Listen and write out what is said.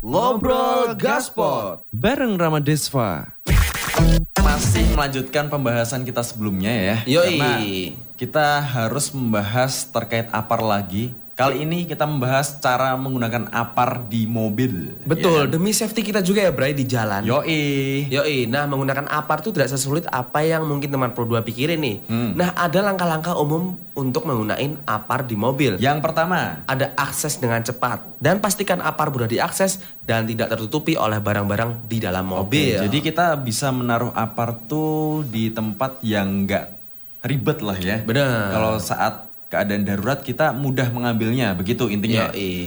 Ngobrol Gaspot bareng Ramadesva. Masih melanjutkan pembahasan kita sebelumnya ya. Yoi. Karena kita harus membahas terkait apar lagi. Kali ini kita membahas cara menggunakan apar di mobil. Betul, Ya. demi safety kita juga ya Bray di jalan. Yoi. Nah, menggunakan apar itu tidak sesulit apa yang mungkin teman Pro 2 pikirin nih. Nah, ada langkah-langkah umum untuk menggunakan apar di mobil. Yang pertama, Ada akses dengan cepat. Dan pastikan apar mudah diakses dan tidak tertutupi oleh barang-barang di dalam mobil. jadi kita bisa menaruh apar tuh di tempat yang nggak ribet lah ya. Benar. Kalau saat keadaan darurat kita mudah mengambilnya, begitu intinya. Yoi.